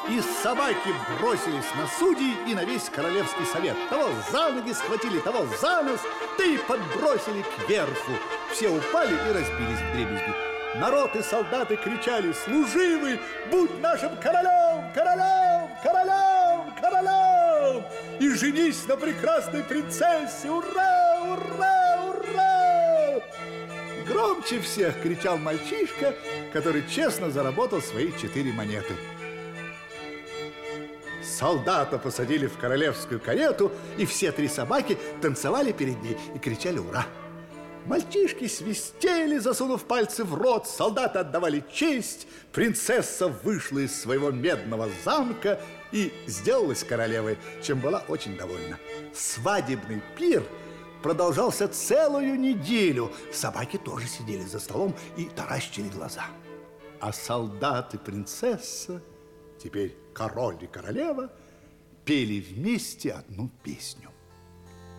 И собаки бросились на судей и на весь королевский совет. Того за ноги схватили, того за нос, да и подбросили кверху. Все упали и разбились вдребезги. Народ и солдаты кричали: служивый, будь нашим королем, королем, королем, королем! И женись на прекрасной принцессе! Ура, ура, ура! Громче всех кричал мальчишка, который честно заработал свои 4 монеты. Солдата посадили в королевскую карету, и все 3 собаки танцевали перед ней и кричали «Ура!». Мальчишки свистели, засунув пальцы в рот, солдаты отдавали честь, принцесса вышла из своего медного замка и сделалась королевой, чем была очень довольна. Свадебный пир продолжался целую неделю. Собаки тоже сидели за столом и таращили глаза. А солдат и принцесса, теперь король и королева, пели вместе одну песню.